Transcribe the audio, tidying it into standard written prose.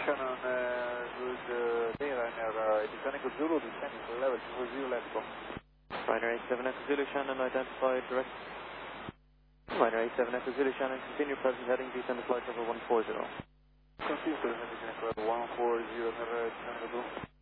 Shannon, good day, Ryanair, descending to Zulu, descending to level 40, let's go. Ryanair 87 Echo Zulu, Shannon, identified direct. Ryanair 87 Echo Zulu, Shannon, continue present heading, descend to flight level 140. Continue present heading, 140, never descend to